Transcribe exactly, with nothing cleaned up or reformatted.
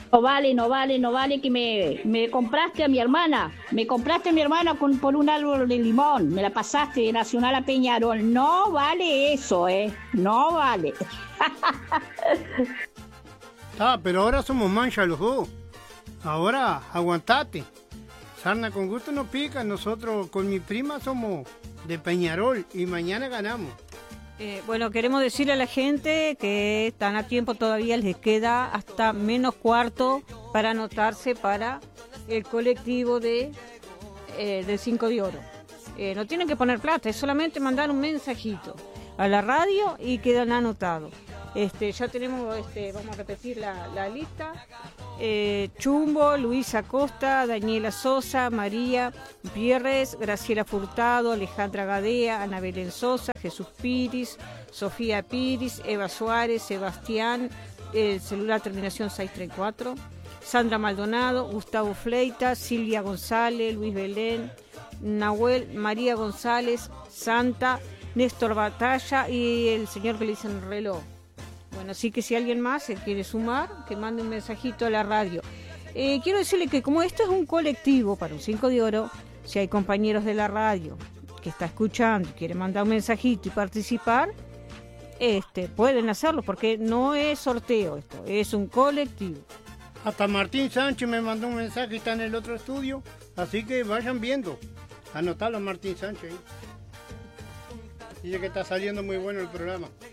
No vale, no vale, no vale que me, me compraste a mi hermana. Me compraste a mi hermana con, por un árbol de limón. Me la pasaste de Nacional a Peñarol. No vale eso, ¿eh? No vale. Ah, pero ahora somos mancha los dos. Ahora, aguantate. Sarna con gusto no pica. Nosotros con mi prima somos de Peñarol y mañana ganamos. Eh, bueno, queremos decirle a la gente que están a tiempo todavía, les queda hasta menos cuarto para anotarse para el colectivo de eh, del cinco de oro. Eh, no tienen que poner plata, es solamente mandar un mensajito a la radio y quedan anotados. Este, ya tenemos, este, vamos a repetir la, la lista. Eh, Chumbo, Luisa Costa, Daniela Sosa, María Pierres, Graciela Furtado, Alejandra Gadea, Ana Belén Sosa, Jesús Piris, Sofía Piris, Eva Suárez, Sebastián, el celular terminación seiscientos treinta y cuatro, Sandra Maldonado, Gustavo Fleita, Silvia González, Luis Belén, Nahuel, María González, Santa, Néstor Batalla y el señor que le dicen reloj. Bueno, así que si alguien más se quiere sumar, que mande un mensajito a la radio. Eh, quiero decirle que como esto es un colectivo para un cinco de oro, si hay compañeros de la radio que está escuchando y quiere mandar un mensajito y participar, este, pueden hacerlo porque no es sorteo esto, es un colectivo. Hasta Martín Sánchez me mandó un mensaje, está en el otro estudio, así que vayan viendo. Anotalo, Martín Sánchez. Dice que está saliendo muy bueno el programa.